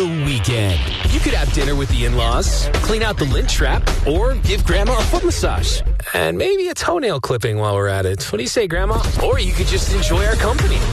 the weekend. You could have dinner with the in-laws, clean out the lint trap, or give Grandma a foot massage. And maybe a toenail clipping while we're at it. What do you say, Grandma? Or you could just enjoy our company.